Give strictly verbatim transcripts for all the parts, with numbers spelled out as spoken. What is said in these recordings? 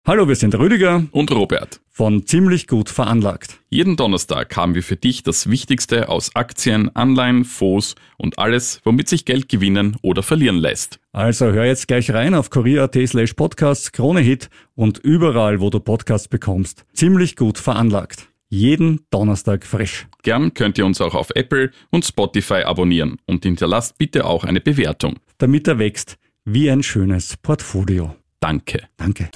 Hallo, wir sind Rüdiger und Robert von Ziemlich gut veranlagt. Jeden Donnerstag haben wir für dich das Wichtigste aus Aktien, Anleihen, Fonds und alles, womit sich Geld gewinnen oder verlieren lässt. Also hör jetzt gleich rein auf kurier.at slash podcasts, Kronehit und überall, wo du Podcasts bekommst. Ziemlich gut veranlagt. Jeden Donnerstag frisch. Gern könnt ihr uns auch auf Apple und Spotify abonnieren und hinterlasst bitte auch eine Bewertung. Damit er wächst wie ein schönes Portfolio. Danke. Danke.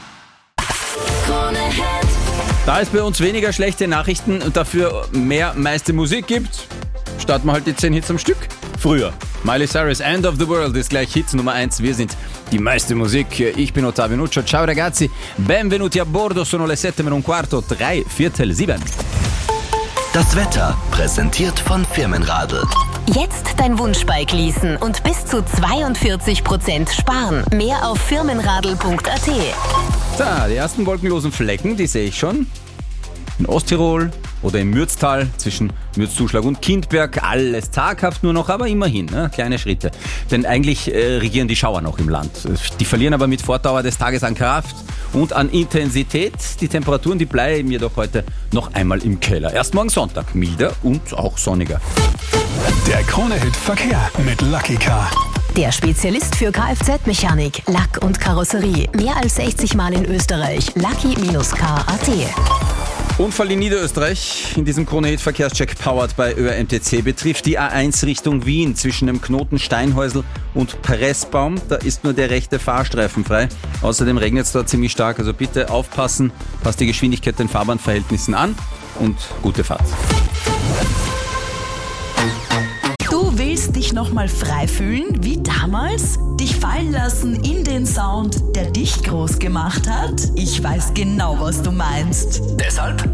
Da es bei uns weniger schlechte Nachrichten und dafür mehr meiste Musik gibt, starten wir halt die zehn Hits am Stück. Früher. Miley Cyrus, End of the World ist gleich Hit Nummer eins. Wir sind die meiste Musik. Ich bin Ottavio Nuccio. Ciao ragazzi. Benvenuti a bordo. Sono le sette meno un quarto. Drei Viertel sieben. Das Wetter präsentiert von Firmenradl. Jetzt dein Wunschbike leasen und bis zu zweiundvierzig Prozent sparen. Mehr auf firmenradl punkt at. So, die ersten wolkenlosen Flecken, die sehe ich schon. In Osttirol oder im Mürztal zwischen Mürzzuschlag und Kindberg. Alles zaghaft nur noch, aber immerhin, ne? Kleine Schritte. Denn eigentlich äh, regieren die Schauer noch im Land. Die verlieren aber mit Fortdauer des Tages an Kraft und an Intensität. Die Temperaturen, die bleiben jedoch heute noch einmal im Keller. Erst morgen Sonntag milder und auch sonniger. Der Kronehit Verkehr mit Lucky Car. Der Spezialist für Kfz-Mechanik, Lack und Karosserie. Mehr als sechzig Mal in Österreich. Lucky Car punkt at. Unfall in Niederösterreich. In diesem Kronehit-Verkehrscheck powered bei Ö R M T C betrifft die A eins Richtung Wien zwischen dem Knoten Steinhäusl und Pressbaum. Da ist nur der rechte Fahrstreifen frei. Außerdem regnet es dort ziemlich stark, also bitte aufpassen, passt die Geschwindigkeit den Fahrbahnverhältnissen an und gute Fahrt. Du willst dich nochmal frei fühlen, wie damals? Dich fallen lassen in den Sound, der dich groß gemacht hat? Ich weiß genau, was du meinst. Deshalb